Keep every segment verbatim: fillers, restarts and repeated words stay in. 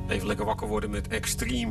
even lekker wakker worden met Extreme.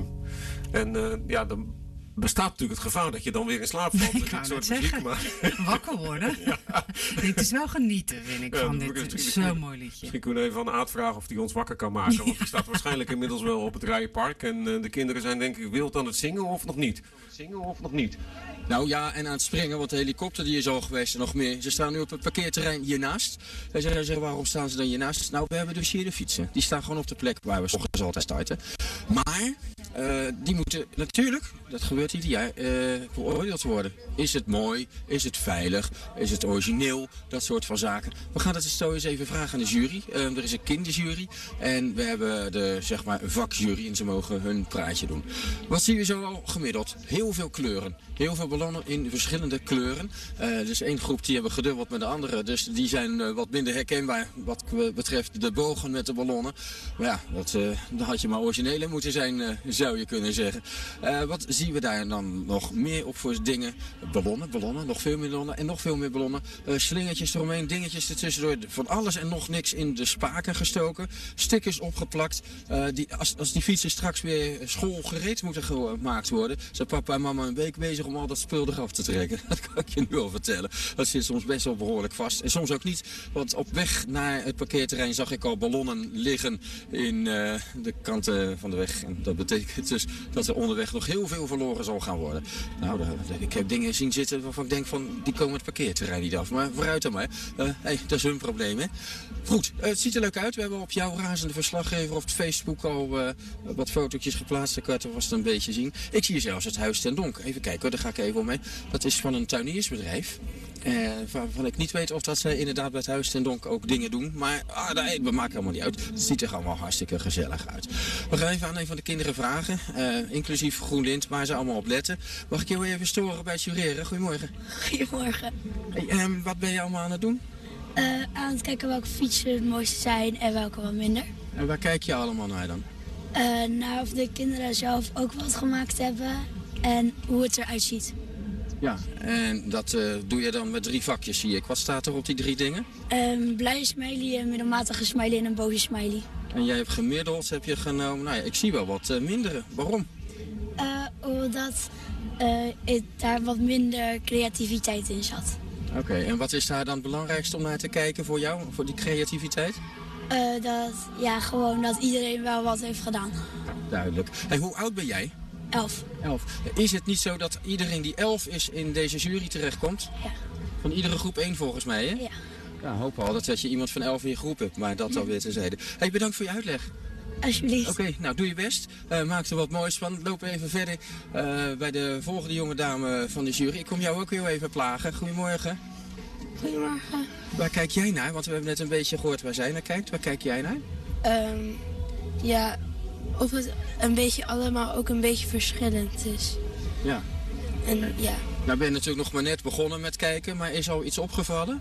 En uh, ja, dan bestaat natuurlijk het gevaar dat je dan weer in slaap valt. Ik kan het zeggen, maar... wakker worden. Ja. Nee, het is wel genieten, vind ik, ja, van dit. Het is zo'n mooi liedje. Misschien kunnen we even aan Aad vragen of hij ons wakker kan maken. Want die staat waarschijnlijk inmiddels wel op het Rijenpark. En uh, de kinderen zijn denk ik wild aan het zingen of nog niet? Zingen of nog niet? Nou ja, en aan het springen, want de helikopter die is al geweest en nog meer. Ze staan nu op het parkeerterrein hiernaast. Wij zeggen, waarom staan ze dan hiernaast? Nou, we hebben dus hier de fietsen. Die staan gewoon op de plek waar we 's ochtends altijd starten. Maar uh, die moeten natuurlijk, dat gebeurt ieder jaar, uh, beoordeeld worden. Is het mooi? Is het veilig? Is het origineel? Dat soort van zaken. We gaan dat zo eens even vragen aan de jury. Uh, er is een kinderjury en we hebben de, zeg maar, een vakjury en ze mogen hun praatje doen. Wat zien we zo al gemiddeld? Heel veel kleuren. Heel veel ballonnen in verschillende kleuren. Uh, dus één groep die hebben gedubbeld met de andere. Dus die zijn uh, wat minder herkenbaar wat betreft de bogen met de ballonnen. Maar ja, dat, uh, dan had je maar originele moeten zijn, uh, zou je kunnen zeggen. Uh, wat zien we daar dan nog meer op voor dingen? Ballonnen, ballonnen, nog veel meer ballonnen en nog veel meer ballonnen. Uh, slingertjes eromheen, dingetjes ertussendoor. Van alles en nog niks in de spaken gestoken. Stickers opgeplakt. Uh, die, als, als die fietsen straks weer schoolgereed moeten gemaakt worden, zijn papa en mama een week bezig om al dat spul eraf te trekken. Dat kan ik je nu al vertellen. Dat zit soms best wel behoorlijk vast. En soms ook niet, want op weg naar het parkeerterrein zag ik al ballonnen liggen in uh, de kanten van de weg. En dat betekent dus dat er onderweg nog heel veel verloren zal gaan worden. Nou, ik heb dingen zien zitten waarvan ik denk van, die komen het parkeerterrein niet af. Maar vooruit dan maar. Uh, hey, dat is hun probleem, hè. Goed, uh, het ziet er leuk uit. We hebben op jouw razende verslaggever op het Facebook al uh, wat fotootjes geplaatst. Ik kan het vast een beetje zien. Ik zie hier zelfs het Huis ten Donk. Even kijken hoor, daar ga ik even om mee. Dat is van een tuiniersbedrijf. Uh, waarvan ik niet weet of dat ze inderdaad bij het Huis ten Donk ook dingen doen. Maar ah, nee, we maken helemaal niet uit. Het ziet er allemaal hartstikke gezellig uit. We gaan even aan een van de kinderen vragen. Uh, inclusief GroenLint, waar ze allemaal op letten. Mag ik jou even storen bij het jureren? Goedemorgen. Goedemorgen. Hey, um, wat ben je allemaal aan het doen? Uh, aan het kijken welke fietsen het mooiste zijn en welke wat minder. En waar kijk je allemaal naar dan? Uh, naar of de kinderen zelf ook wat gemaakt hebben en hoe het eruit ziet. Ja, en dat uh, doe je dan met drie vakjes, zie ik. Wat staat er op die drie dingen? Een um, blije smiley, een middelmatige smiley en een boze smiley. En jij hebt gemiddeld, heb je genomen, nou ja, ik zie wel wat uh, mindere. Waarom? Uh, omdat uh, het, daar wat minder creativiteit in zat. Oké, okay, en wat is daar dan het belangrijkste om naar te kijken voor jou, voor die creativiteit? Uh, dat, ja, gewoon dat iedereen wel wat heeft gedaan. Duidelijk. Hey, hoe oud ben jij? Elf. Elf. Is het niet zo dat iedereen die elf is in deze jury terechtkomt? Ja. Van iedere groep één volgens mij, hè? Ja. Ja, hoop al dat je iemand van elf in je groep hebt, maar dat alweer terzijde. Hey, bedankt voor je uitleg. Alsjeblieft. Oké, okay, nou doe je best. Uh, maak er wat moois van. Loop even verder uh, bij de volgende jonge dame van de jury. Ik kom jou ook heel even plagen. Goedemorgen. Goedemorgen. Waar kijk jij naar? Want we hebben net een beetje gehoord waar zij naar kijkt. Waar kijk jij naar? Um, ja, of het een beetje allemaal ook een beetje verschillend is. Ja. En ja. Nou ben je natuurlijk nog maar net begonnen met kijken, maar is al iets opgevallen?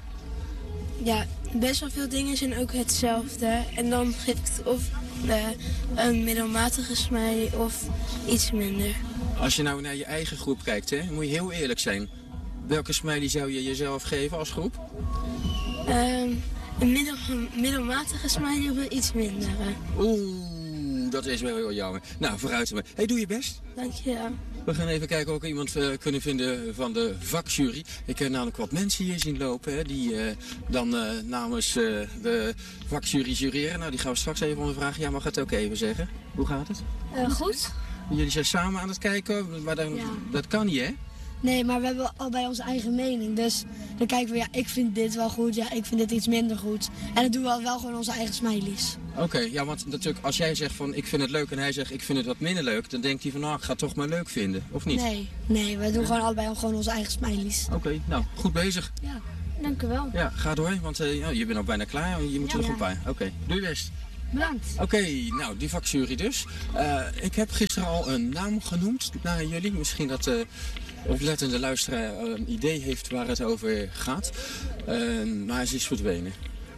Ja, best wel veel dingen zijn ook hetzelfde. En dan geef ik het of uh, een middelmatige smiley of iets minder. Als je nou naar je eigen groep kijkt, hè, moet je heel eerlijk zijn. Welke smiley zou je jezelf geven als groep? Um, een middel, middelmatige smiley of iets minder. Oeh, dat is wel heel jammer. Nou, vooruit maar. Hey, doe je best. Dank je wel. We gaan even kijken of we iemand uh, kunnen vinden van de vakjury. Ik heb namelijk wat mensen hier zien lopen, hè, die uh, dan uh, namens uh, de vakjury jureren. Nou, die gaan we straks even ondervragen. Ja, mag het ook even zeggen. Hoe gaat het? Uh, goed. Jullie zijn samen aan het kijken, maar dan, ja. Dat kan niet, hè? Nee, maar we hebben allebei onze eigen mening. Dus dan kijken we, ja, ik vind dit wel goed, ja, ik vind dit iets minder goed. En dan doen we wel gewoon onze eigen smileys. Oké, okay, ja, want natuurlijk als jij zegt van ik vind het leuk en hij zegt ik vind het wat minder leuk, dan denkt hij van nou, ik ga het toch maar leuk vinden, of niet? Nee, nee, we doen ja. gewoon allebei gewoon onze eigen smileys. Oké, okay, nou, goed bezig. Ja, dank u wel. Ja, ga door, want uh, ja, je bent al bijna klaar, je moet ja, er nog ja. een paar. Oké, okay, doe je best. Bedankt. Oké, okay, nou, die vakjury dus. Uh, ik heb gisteren al een naam genoemd naar jullie. Misschien dat de uh, oplettende luisteraar een idee heeft waar het over gaat. Uh, maar ze is verdwenen.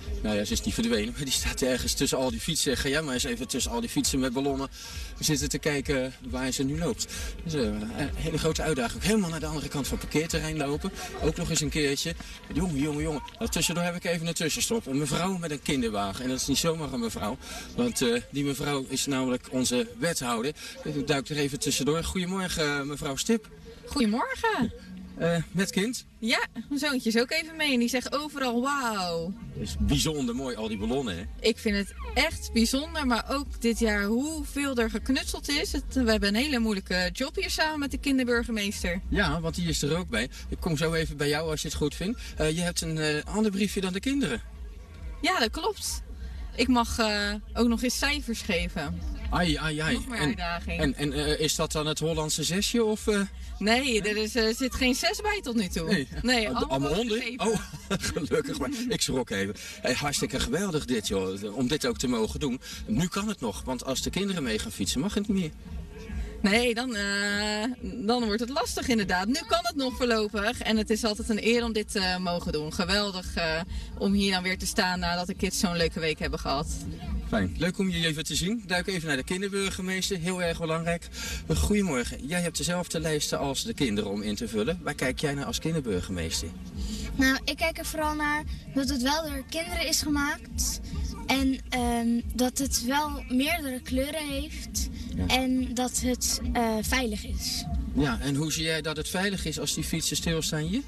Nou ja, ze is niet verdwenen, maar die staat ergens tussen al die fietsen. Ga jij maar eens even tussen al die fietsen met ballonnen zitten te kijken waar ze nu loopt. Dat is een hele grote uitdaging. Helemaal naar de andere kant van het parkeerterrein lopen. Ook nog eens een keertje. Jongen, jongen, jongen. Nou, tussendoor heb ik even een tussenstop. Een mevrouw met een kinderwagen. En dat is niet zomaar een mevrouw. Want uh, die mevrouw is namelijk onze wethouder. Ik duik er even tussendoor. Goedemorgen, mevrouw Stip. Goedemorgen. Uh, met kind? Ja, mijn zoontje is ook even mee en die zegt overal wauw. Het is bijzonder mooi, al die ballonnen, hè? Ik vind het echt bijzonder, maar ook dit jaar hoeveel er geknutseld is. Het, we hebben een hele moeilijke job hier samen met de kinderburgemeester. Ja, want die is er ook bij. Ik kom zo even bij jou als je het goed vindt. Uh, je hebt een uh, ander briefje dan de kinderen. Ja, dat klopt. Ik mag uh, ook nog eens cijfers geven. Ai, ai, ai. Nog meer en, uitdaging. En, en uh, is dat dan het Hollandse zesje? Of, uh... Nee, er is, uh, zit geen zes bij tot nu toe. Nee, nee allemaal, allemaal onder? Oh, gelukkig maar. Ik schrok even. Hey, hartstikke geweldig dit, joh. Om dit ook te mogen doen. Nu kan het nog, want als de kinderen mee gaan fietsen, mag het niet meer. Nee, dan, uh, dan wordt het lastig inderdaad. Nu kan het nog voorlopig en het is altijd een eer om dit te uh, mogen doen. Geweldig uh, om hier dan weer te staan nadat de kids zo'n leuke week hebben gehad. Fijn. Leuk om je even te zien. Duik even naar de kinderburgemeester. Heel erg belangrijk. Goedemorgen. Jij hebt dezelfde lijsten als de kinderen om in te vullen. Waar kijk jij naar als kinderburgemeester? Nou, ik kijk er vooral naar dat het wel door kinderen is gemaakt. En um, dat het wel meerdere kleuren heeft. Ja. En dat het uh, veilig is. Ja, en hoe zie jij dat het veilig is als die fietsen stilstaan hier?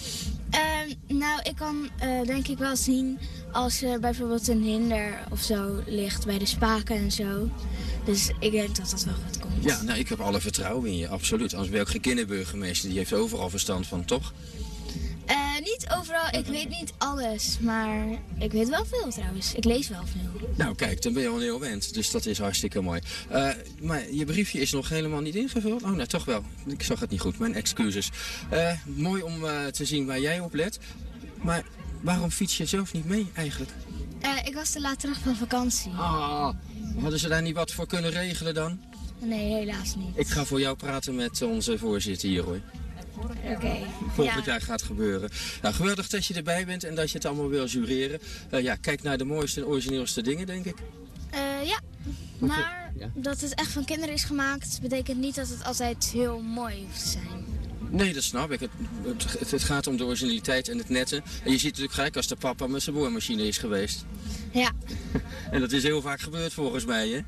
Uh, nou, ik kan uh, denk ik wel zien als er bijvoorbeeld een hinder of zo ligt bij de spaken en zo. Dus ik denk dat dat wel goed komt. Ja, nou, ik heb alle vertrouwen in je, absoluut. Anders ben je ook geen kinderburgemeester, die heeft overal verstand van, toch? Uh, niet overal, ik weet niet alles, maar ik weet wel veel trouwens. Ik lees wel veel. Nou kijk, dan ben je al een heel wend, dus dat is hartstikke mooi. Uh, maar je briefje is nog helemaal niet ingevuld? Oh, nou toch wel. Ik zag het niet goed, mijn excuses. Uh, mooi om uh, te zien waar jij op let. Maar waarom fiets je zelf niet mee eigenlijk? Uh, ik was te laat terug van vakantie. Ah, hadden ze daar niet wat voor kunnen regelen dan? Nee, helaas niet. Ik ga voor jou praten met onze voorzitter hier, hoor. Oké. Okay. Volgend ja. jaar gaat gebeuren. Nou, geweldig dat je erbij bent en dat je het allemaal wil jureren. Uh, ja, kijk naar de mooiste en origineelste dingen, denk ik. Uh, ja, maar ja. dat het echt van kinderen is gemaakt, betekent niet dat het altijd heel mooi hoeft te zijn. Nee, dat snap ik. Het, het, het gaat om de originaliteit en het netten. En je ziet natuurlijk gelijk als de papa met zijn boormachine is geweest. Ja. En dat is heel vaak gebeurd volgens mij, hè?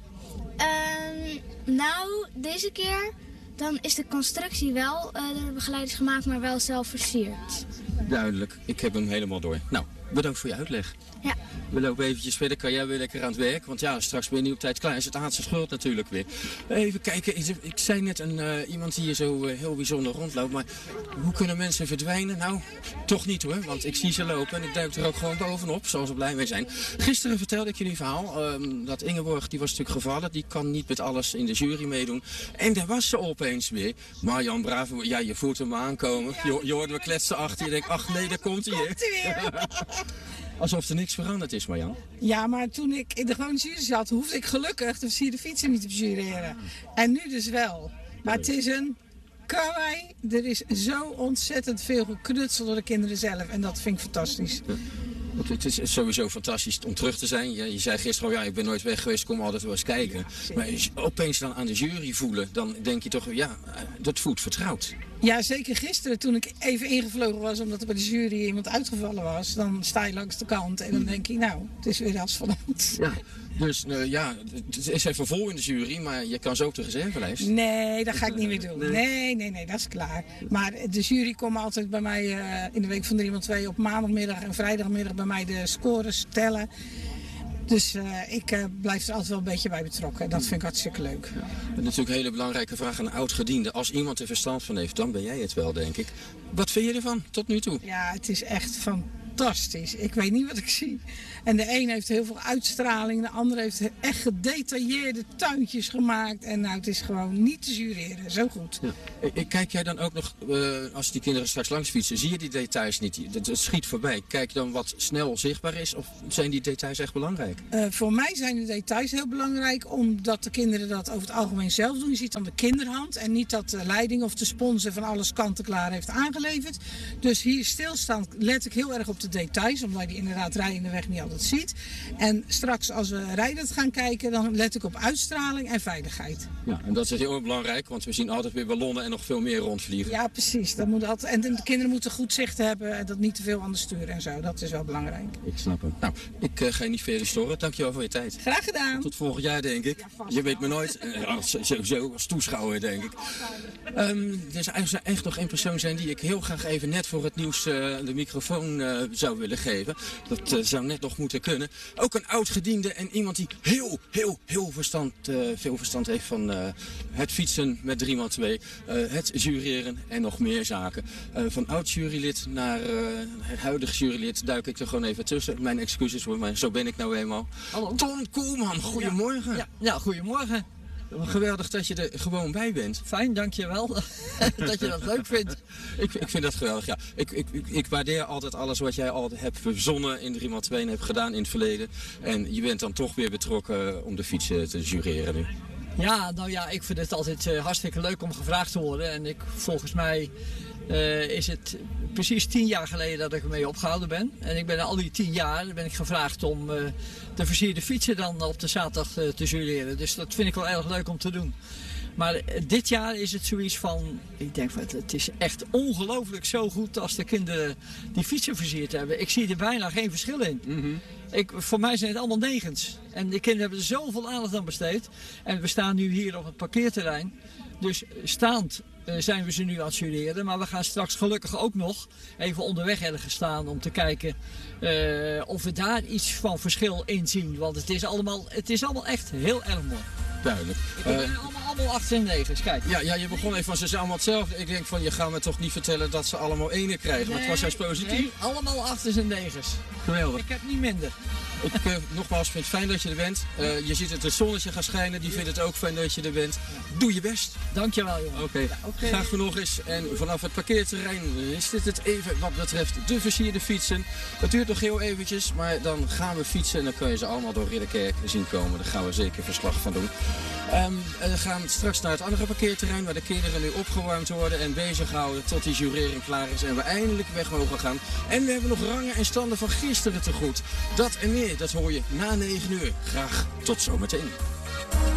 Uh, nou, deze keer... Dan is de constructie wel uh, door de begeleiders gemaakt, maar wel zelf versierd. Duidelijk. Ik heb hem helemaal door. Nou, bedankt voor je uitleg. Ja. We lopen eventjes verder. Kan jij weer lekker aan het werk? Want ja, straks ben je niet op tijd klaar. Is het aardse schuld natuurlijk weer. Even kijken. Ik zei net een, uh, iemand die hier zo uh, heel bijzonder rondloopt. Maar hoe kunnen mensen verdwijnen? Nou, toch niet hoor. Want ik zie ze lopen en ik duik er ook gewoon bovenop. Zoals we blij mee zijn. Gisteren vertelde ik jullie een verhaal. Um, dat Ingeborg, die was natuurlijk gevallen. Die kan niet met alles in de jury meedoen. En daar was ze opeens weer. Marjan Bravo, ja, je voelt hem aankomen. Je, je hoorde me kletsen achter je. denkt, ach nee, daar komt hij weer. Alsof er niks veranderd is, Marjan. Ja, maar toen ik in de gewone jury zat, hoefde ik gelukkig de versierde fietsen niet te jureren. En nu dus wel. Maar het is een kawaii. Er is zo ontzettend veel geknutseld door de kinderen zelf. En dat vind ik fantastisch. Ja. Het is sowieso fantastisch om terug te zijn. Je, je zei gisteren al, ja, ik ben nooit weg geweest, ik kom altijd wel eens kijken. Maar als je opeens dan aan de jury voelen, dan denk je toch, ja, dat voelt vertrouwd. Ja, zeker gisteren toen ik even ingevlogen was omdat er bij de jury iemand uitgevallen was. Dan sta je langs de kant en dan denk je, nou, het is weer als van ons. Ja. Dus uh, ja, het is even vol in de jury, maar je kan zo op de reservelijst. Nee, dat ga ik niet meer doen. Nee, nee, nee, dat is klaar. Maar de jury komt altijd bij mij uh, in de week van drie maal twee op maandagmiddag en vrijdagmiddag bij mij de scores tellen. Dus uh, ik uh, blijf er altijd wel een beetje bij betrokken. Dat vind ik hartstikke leuk. Ja. Natuurlijk een hele belangrijke vraag aan een oud-gediende. Als iemand er verstand van heeft, dan ben jij het wel, denk ik. Wat vind je ervan tot nu toe? Ja, het is echt fantastisch. Ik weet niet wat ik zie. En de een heeft heel veel uitstraling, de ander heeft echt gedetailleerde tuintjes gemaakt. En nou, het is gewoon niet te jureren. Zo goed. Ja. Kijk jij dan ook nog, uh, als die kinderen straks langs fietsen, zie je die details niet? Het schiet voorbij. Kijk dan wat snel zichtbaar is of zijn die details echt belangrijk? Uh, voor mij zijn de details heel belangrijk, omdat de kinderen dat over het algemeen zelf doen. Je ziet dan de kinderhand en niet dat de leiding of de sponsor van alles kant-en-klaar heeft aangeleverd. Dus hier stilstaan let ik heel erg op de details, omdat je die inderdaad rijden in de weg niet altijd het ziet. En straks als we rijdend gaan kijken, dan let ik op uitstraling en veiligheid. Ja, en dat is heel belangrijk, want we zien altijd weer ballonnen en nog veel meer rondvliegen. Ja, precies. Dat moet altijd, en de kinderen moeten goed zicht hebben en dat niet te veel aan de stuur en zo. Dat is wel belangrijk. Ik snap het. Nou, ik uh, ga je niet verder storen. Dankjewel voor je tijd. Graag gedaan. Tot volgend jaar, denk ik. Ja, je weet me nooit. Uh, sowieso als toeschouwer, denk ik. Um, er zou echt, echt nog één persoon zijn die ik heel graag even net voor het nieuws uh, de microfoon uh, zou willen geven. Dat uh, zou net nog moeten kunnen. Ook een oud-gediende en iemand die heel, heel, heel verstand, uh, veel verstand heeft van uh, het fietsen met drie maal twee. Uh, het jureren en nog meer zaken. Uh, van oud-jurylid naar uh, het huidige jurylid duik ik er gewoon even tussen. Mijn excuses hoor, maar zo ben ik nou eenmaal. Hallo. Ton Koolman, goedemorgen. Ja, ja, ja, goedemorgen. Geweldig dat je er gewoon bij bent. Fijn, dankjewel dat je dat leuk vindt. ik, ik vind dat geweldig, ja. Ik, ik, ik, ik waardeer altijd alles wat jij altijd hebt verzonnen in drie maal twee en hebt gedaan in het verleden. En je bent dan toch weer betrokken om de fietsen te jureren nu. Ja, nou ja, ik vind het altijd uh, hartstikke leuk om gevraagd te worden. En ik, volgens mij uh, is het precies tien jaar geleden dat ik ermee opgehouden ben. En ik ben al die tien jaar ben ik gevraagd om uh, de versierde fietsen dan op de zaterdag uh, te jureren. Dus dat vind ik wel erg leuk om te doen. Maar uh, dit jaar is het zoiets van, ik denk van het, het is echt ongelooflijk zo goed als de kinderen die fietsen versierd hebben. Ik zie er bijna geen verschil in. Mm-hmm. Ik, voor mij zijn het allemaal negens. En de kinderen hebben er zoveel aandacht aan besteed. En we staan nu hier op het parkeerterrein. Dus staand uh, zijn we ze nu aan het jureren. Maar we gaan straks gelukkig ook nog even onderweg ergens staan om te kijken uh, of we daar iets van verschil in zien. Want het is allemaal, het is allemaal echt heel erg mooi. Duidelijk. Ik ben uh, allemaal, allemaal achter en negens, kijk. Ja, ja, je begon even van ze zijn allemaal hetzelfde. Ik denk van, je gaat me toch niet vertellen dat ze allemaal ene krijgen. Nee, maar het was juist positief. Nee, allemaal achters en negens. Geweldig. Ik heb niet minder. Ik uh, nogmaals vind het fijn dat je er bent. Uh, je ziet het, het zonnetje gaat schijnen. Die vindt het ook fijn dat je er bent. Doe je best. Dankjewel, jongen. Oké, okay. ja, okay. Graag voor nog eens. En vanaf het parkeerterrein is dit het even wat betreft de versierde fietsen. Het duurt nog heel eventjes, maar dan gaan we fietsen. En dan kun je ze allemaal door Ridderkerk zien komen. Daar gaan we zeker verslag van doen. Um, we gaan straks naar het andere parkeerterrein waar de kinderen nu opgewarmd worden en bezig houden tot die jurering klaar is en we eindelijk weg mogen gaan. En we hebben nog rangen en standen van gisteren te goed. Dat en meer, dat hoor je na negen uur. Graag tot zometeen.